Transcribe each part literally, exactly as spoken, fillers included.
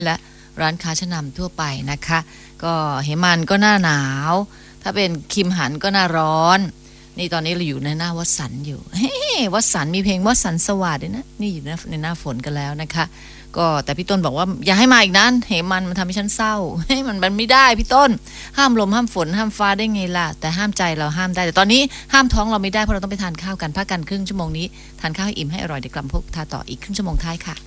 และร้านค้าชั้นนำทั่วไปนะคะก็เหมันก็หน้าหนาวถ้าเป็นคิมหันก็หน้าร้อนนี่ตอนนี้เราอยู่ในหน้าวัดสันอยู่เฮ้วัดสันมีเพลงวัดสันสวัสดิ์ด้วยนะนี่อยู่ในหน้าฝนกันแล้วนะคะก็แต่พี่ต้นบอกว่าอย่าให้มาอีกนั้นเหมันมันทำให้ฉันเศร้าเฮ้มันมันไม่ได้พี่ต้นห้ามลมห้ามฝนห้ามฟ้าได้ไงล่ะแต่ห้ามใจเราห้ามได้แต่ตอนนี้ห้ามท้องเราไม่ได้เพราะเราต้องไปทานข้าวกันพักกันครึ่งชั่วโมงนี้ทานข้าวให้อิ่มให้อร่อยเดี๋ยวกลับพบทาต่ออีกครึ่งชั่วโมงท้ายค่ะ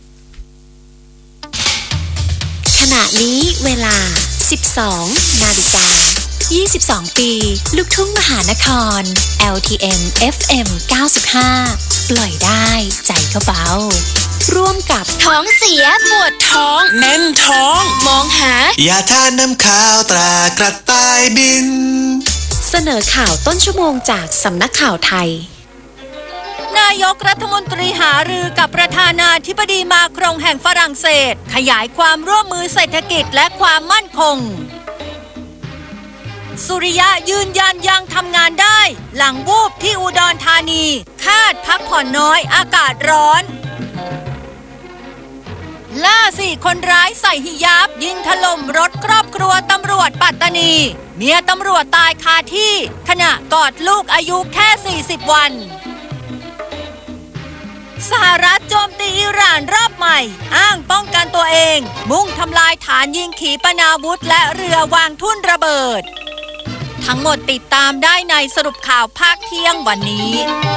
ขณะนี้เวลา สิบสอง นาฬิกา ยี่สิบสอง ปีลูกทุ่งมหานคร แอล ที เอ็ม เอฟ เอ็ม เก้าสิบห้า ปล่อยได้ใจก็เบาร่วมกับท้องเสียปวดท้องแน่นท้องมองหายาทาน้ำขาวตรากระต่ายบินเสนอข่าวต้นชั่วโมงจากสำนักข่าวไทยนายกรัฐมนตรีหารือกับประธานาธิบดีมาครงแห่งฝรั่งเศสขยายความร่วมมือเศรษฐกิจและความมั่นคงสุริยะยืนยันยังทำงานได้หลังวูบที่อุดรธานีคาดพักผ่อนน้อยอากาศร้อนล่าสี่คนร้ายใส่ฮิญาบยิงถล่มรถครอบครัวตำรวจปัตตานีเมียตำรวจตายคาที่ขณะกอดลูกอายุแค่สี่สิบวันสหรัฐโจมตีอิหร่านรอบใหม่อ้างป้องกันตัวเองมุ่งทำลายฐานยิงขีปนาวุธและเรือวางทุ่นระเบิดทั้งหมดติดตามได้ในสรุปข่าวภาคเที่ยงวันนี้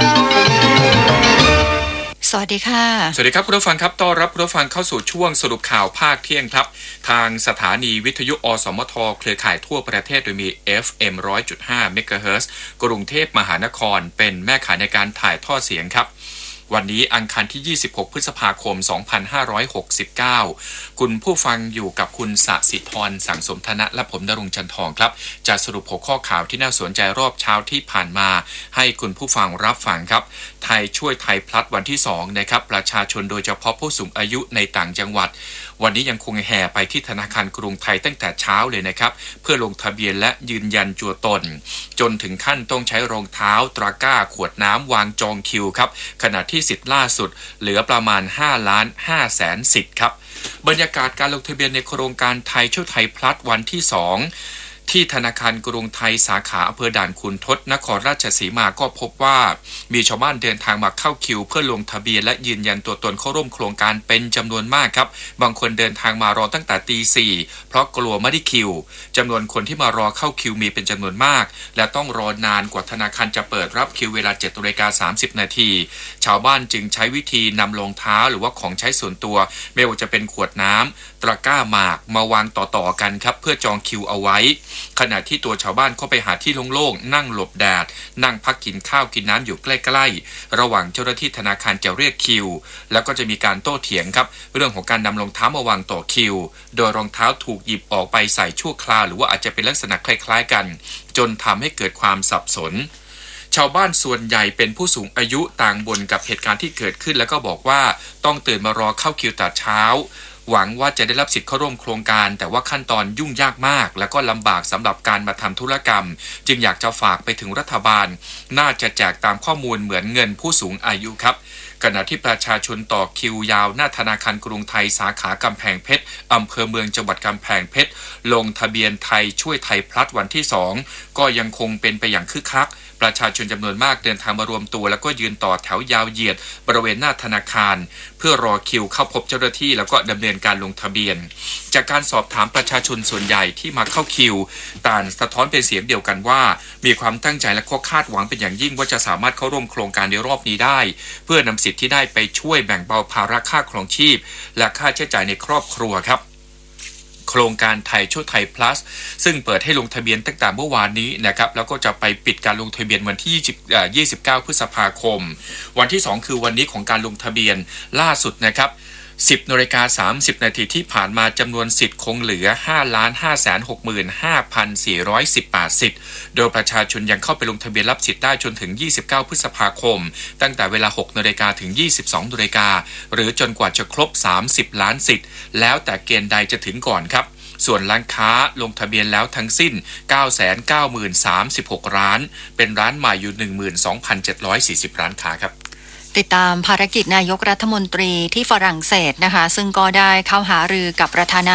สวัสดีค่ะสวัสดีครับคุณผู้ฟังครับต้อนรับคุณผู้ฟังเข้าสู่ช่วงสรุปข่าวภาคเที่ยงครับทางสถานีวิทยุอสมทเครือข่ายทั่วประเทศโดยมี เอฟ เอ็ม หนึ่งร้อยจุดห้า เมกะเฮิรตซ์ กรุงเทพมหานครเป็นแม่ข่ายในการถ่ายทอดเสียงครับวันนี้อังคารที่ยี่สิบหกพฤษภาคมสองพันห้าร้อยหกสิบเก้าคุณผู้ฟังอยู่กับคุณสศิธรสังสมธนะและผมณรงค์จันทองครับจะสรุปหัวข้อข่าวที่น่าสนใจรอบเช้าที่ผ่านมาให้คุณผู้ฟังรับฟังครับไทยช่วยไทยพลัดวันที่สองนะครับประชาชนโดยเฉพาะผู้สูงอายุในต่างจังหวัดวันนี้ยังคงแห่ไปที่ธนาคารกรุงไทยตั้งแต่เช้าเลยนะครับเพื่อลงทะเบียนและยืนยันตัวตนจนถึงขั้นต้องใช้รองเท้าตะกร้าขวดน้ำวางจองคิวครับขณะที่สิทธิ์ล่าสุดเหลือประมาณห้าล้านห้าแสนสิทธิ์ครับบรรยากาศการลงทะเบียนในโครงการไทยช่วยไทยพลัดวันที่สองที่ธนาคารกรุงไทยสาขาอำเภอด่านขุนทดนครราชสีมาก็พบว่ามีชาวบ้านเดินทางมาเข้าคิวเพื่อลงทะเบียนและยืนยันตัวตนเข้าร่วมโครงการเป็นจำนวนมากครับบางคนเดินทางมารอตั้งแต่ตีสี่เพราะกลัวไม่ได้คิวจำนวนคนที่มารอเข้าคิวมีเป็นจำนวนมากและต้องรอนานกว่าธนาคารจะเปิดรับคิวเวลา เจ็ดนาฬิกาสามสิบนาทีชาวบ้านจึงใช้วิธีนำรองเท้าหรือว่าของใช้ส่วนตัวไม่ว่าจะเป็นขวดน้ำตะกร้าหมากมาวางต่อๆกันครับเพื่อจองคิวเอาไว้ขณะที่ตัวชาวบ้านเข้าไปหาที่โล่งๆนั่งหลบแดดนั่งพักกินข้าวกินน้ำอยู่ใกล้ๆระหว่างเจ้าหน้าที่ธนาคารจะเรียกคิวแล้วก็จะมีการโต้เถียงครับเรื่องของการนำรองเท้ามาวางต่อคิวโดยรองเท้าถูกหยิบออกไปใส่ชั่วคราวหรือว่าอาจจะเป็นลักษณะคล้ายๆกันจนทำให้เกิดความสับสนชาวบ้านส่วนใหญ่เป็นผู้สูงอายุต่างบ่นกับเหตุการณ์ที่เกิดขึ้นแล้วก็บอกว่าต้องตื่นมารอเข้าคิวแต่เช้าหวังว่าจะได้รับสิทธิ์เข้าร่วมโครงการแต่ว่าขั้นตอนยุ่งยากมากและก็ลำบากสำหรับการมาทำธุรกรรมจึงอยากจะฝากไปถึงรัฐบาลน่าจะแจกตามข้อมูลเหมือนเงินผู้สูงอายุครับขณะที่ประชาชนต่อคิวยาวหน้าธนาคารกรุงไทยสาขากำแพงเพชรอำเภอเมืองจังหวัดกำแพงเพชรลงทะเบียนไทยช่วยไทยพลัดวันที่สองก็ยังคงเป็นไปอย่างคึกคักประชาชนจำนวนมากเดินทางมารวมตัวแล้วก็ยืนต่อแถวยาวเหยียดบริเวณหน้าธนาคารเพื่อรอคิวเข้าพบเจ้าหน้าที่แล้วก็ดำเนินการลงทะเบียนจากการสอบถามประชาชนส่วนใหญ่ที่มาเข้าคิวต่างสะท้อนเป็นเสียงเดียวกันว่ามีความตั้งใจและก็คาดหวังเป็นอย่างยิ่งว่าจะสามารถเข้าร่วมโครงการในรอบนี้ได้เพื่อนำสิทธิ์ที่ได้ไปช่วยแบ่งเบาภาระค่าครองชีพและค่าใช้จ่ายในครอบครัวครับโครงการไทยช่วยไทย plus ซึ่งเปิดให้ลงทะเบียนตั้งแต่เมื่อวานนี้นะครับแล้วก็จะไปปิดการลงทะเบียนวันที่ยี่สิบเก้าพฤษภาคมวันที่สองคือวันนี้ของการลงทะเบียนล่าสุดนะครับสิบนาฬิกาสามสิบนาทีที่ผ่านมาจำนวนสิทธิ์คงเหลือ ห้าล้านห้าแสนหกหมื่นห้าพันสี่ร้อยสิบแปด สิทธิ์โดยประชาชนยังเข้าไปลงทะเบียนรับสิทธิ์ได้จนถึงยี่สิบเก้าพฤษภาคมตั้งแต่เวลา หกนาฬิกาถึง ยี่สิบสองนาฬิกาหรือจนกว่าจะครบสามสิบล้านสิทธิ์แล้วแต่เกณฑ์ใดจะถึงก่อนครับส่วนร้านค้าลงทะเบียนแล้วทั้งสิ้น เก้าแสนเก้าหมื่นสามสิบหก ร้านเป็นร้านใหม่อยู่ หนึ่งหมื่นสองพันเจ็ดร้อยสี่สิบ ร้านค้าครับติดตามภารกิจนายกรัฐมนตรีที่ฝรั่งเศสนะคะซึ่งก็ได้เข้าหารือกับประธานา